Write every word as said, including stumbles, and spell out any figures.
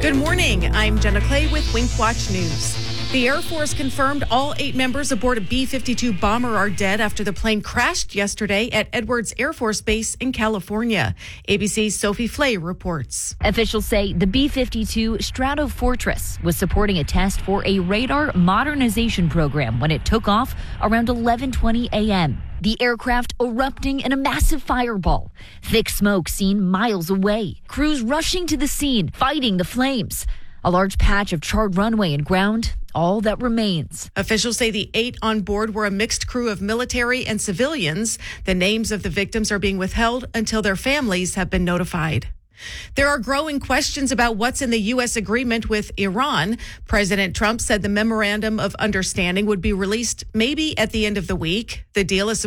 Good morning. I'm Jenna Clay with Wink Watch News. The Air Force confirmed all eight members aboard a B fifty-two bomber are dead after the plane crashed yesterday at Edwards Air Force Base in California. A B C's Sophie Flay reports. Officials say the B fifty-two Stratofortress was supporting a test for a radar modernization program when it took off around eleven twenty a.m. The aircraft erupting in a massive fireball. Thick smoke seen miles away. Crews rushing to the scene, fighting the flames. A large patch of charred runway and ground, all that remains. Officials say the eight on board were a mixed crew of military and civilians. The names of the victims are being withheld until their families have been notified. There are growing questions about what's in the U S agreement with Iran. President Trump said the memorandum of understanding would be released maybe at the end of the week. The deal is